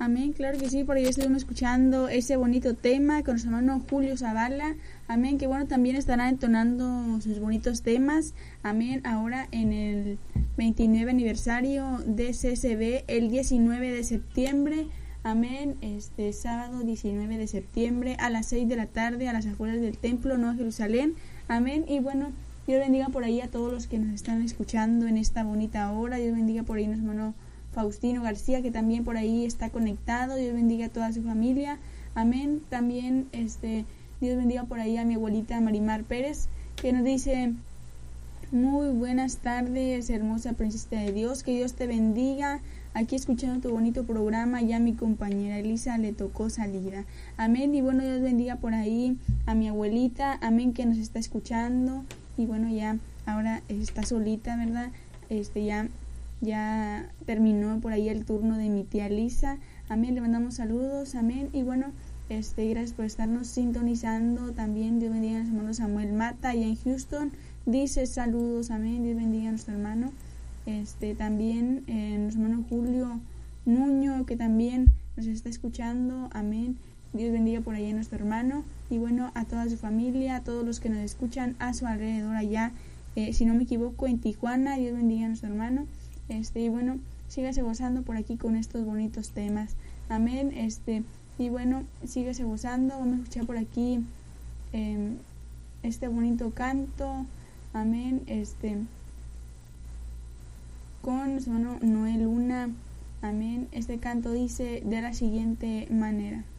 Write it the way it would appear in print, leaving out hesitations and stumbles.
Amén, claro que sí, por ahí estuvimos escuchando ese bonito tema con nuestro hermano Julio Zavala. Amén, que bueno, también estará entonando sus bonitos temas. Amén, ahora en el 29 aniversario de CCB, el 19 de septiembre. Amén, este sábado 19 de septiembre a las 6 de la tarde a las afueras del templo Nueva Jerusalén. Amén, y bueno, Dios bendiga por ahí a todos los que nos están escuchando en esta bonita hora. Dios bendiga por ahí a nuestro hermano Faustino García, que también por ahí está conectado. Dios bendiga a toda su familia. Amén. También Dios bendiga por ahí a mi abuelita Marimar Pérez, que nos dice: muy buenas tardes, hermosa princesa de Dios, que Dios te bendiga. Aquí escuchando tu bonito programa, ya mi compañera Elisa le tocó salida. Amén. Y bueno, Dios bendiga por ahí a mi abuelita, amén, que nos está escuchando. Y bueno, ya ahora está solita, ¿verdad? Ya terminó por ahí el turno de mi tía Lisa. Amén, le mandamos saludos, amén. Y bueno, gracias por estarnos sintonizando. También Dios bendiga a nuestro hermano Samuel Mata allá en Houston. Dice saludos, amén. Dios bendiga a nuestro hermano. También nuestro hermano Julio Nuño, que también nos está escuchando, amén. Dios bendiga por ahí a nuestro hermano. Y bueno, a toda su familia, a todos los que nos escuchan a su alrededor allá, si no me equivoco, en Tijuana. Dios bendiga a nuestro hermano. Y bueno, sígase gozando por aquí con estos bonitos temas, amén. Y bueno, sígase gozando. Vamos a escuchar por aquí este bonito canto, amén, con nuestro hermano Noel Luna, amén. Este canto dice de la siguiente manera: